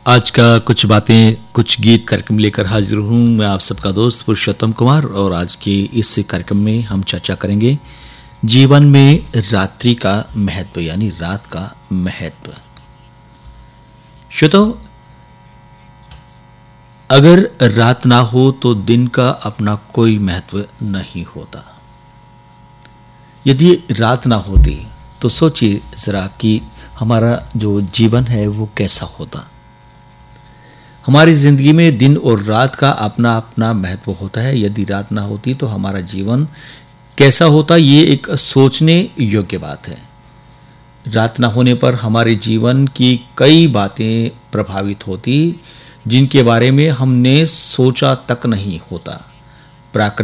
आज का कुछ बातें कुछ गीत कार्यक्रम लेकर हाजिर हूँ। मैं आप सबका दोस्त पुरुषोत्तम कुमार और आज के इस कार्यक्रम में हम चर्चा करेंगे जीवन में रात्रि का महत्व यानी रात का महत्व। श्रोताओ, अगर रात ना हो तो दिन का अपना कोई महत्व नहीं होता। यदि रात ना होती तो सोचिए जरा कि हमारा जो जीवन है वो कैसा होता। हमारी जिंदगी में दिन और रात का अपना अपना महत्व होता है। यदि रात ना होती तो हमारा जीवन कैसा होता, ये एक सोचने योग्य बात है। रात ना होने पर हमारे जीवन की कई बातें प्रभावित होती जिनके बारे में हमने सोचा तक नहीं होता। प्राकृतिक